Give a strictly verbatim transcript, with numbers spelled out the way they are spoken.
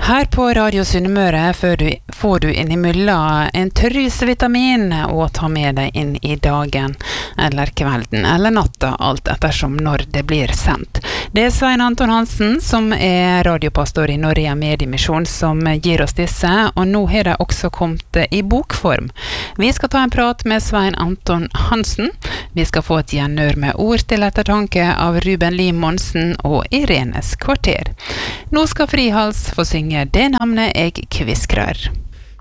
Her på Radio Sunnmøre får du, får du innimellom en trysevitamin å ta med deg inn i dagen, eller kvelden, eller natta, alt ettersom når det blir sendt. Det er Svein Anton Hansen, som er radiopastor i Norea Mediemisjon, som gir oss disse, og nå har de også kommet i bokform. Vi skal ta en prat med Svein Anton Hansen. Vi skal få et gjenhør med ord til ettertanke av Ruben Lim Monsen og Irenes Kvarter. Nå skal Frihals få synge Det navnet jeg kviskrer.